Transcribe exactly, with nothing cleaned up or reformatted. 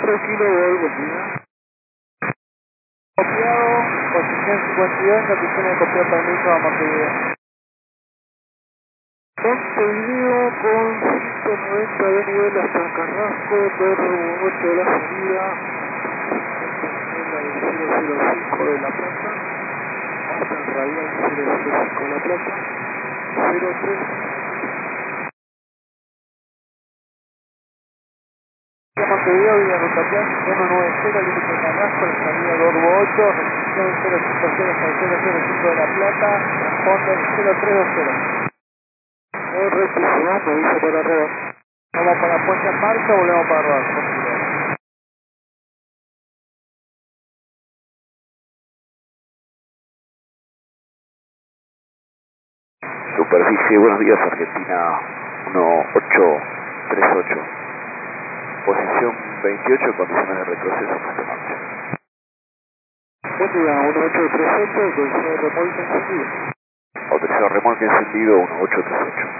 cuatro kilovolts, buen día. Copiado, posición cincuenta y dos, notición de copiar permiso a Montevideo. Montevideo con ciento noventa de nivel hasta Carrasco, dos ocho de la salida, en la cero cero cinco de La Plata, hasta el radial cero cero cinco de La Plata, cero tres. Montevideo, Villa Rotación, uno nueve cero, límite de Carrasco, la salida Dorbo ocho, recepción cero cinco cero cero cero cinco de La Plata, responde cero tres dos cero. No rectificamos, me avisa para arriba. Vamos para puesta en marcha, volvemos para arriba. Superficie, buenos días, Argentina uno ocho tres ocho. Posición veintiocho, condiciones de retroceso, puesta en marcha. Buen día, uno ocho tres ocho, autorizado remolque encendido. Autorizado remolque encendido uno ocho tres ocho.